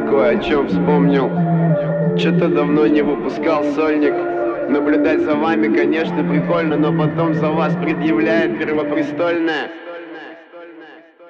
кое о чем вспомнил. Что-то давно не выпускал сольник. Наблюдать за вами, конечно, прикольно, но потом за вас предъявляет первопрестольное.